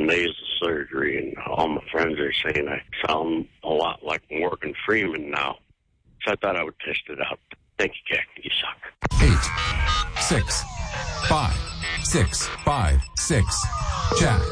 nasal surgery, and all my friends are saying I sound a lot like Morgan Freeman now. So I thought I would test it out. Thank you, Jack. You suck. 8, 6, 5, 6, 5, 6. Jack.